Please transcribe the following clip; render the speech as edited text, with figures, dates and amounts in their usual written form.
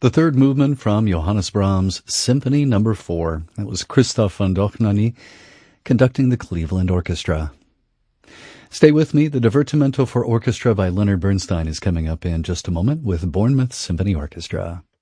The third movement from Johannes Brahms' Symphony No. 4. That was Christoph von Dohnanyi conducting the Cleveland Orchestra. Stay with me. The Divertimento for Orchestra by Leonard Bernstein is coming up in just a moment with Bournemouth Symphony Orchestra.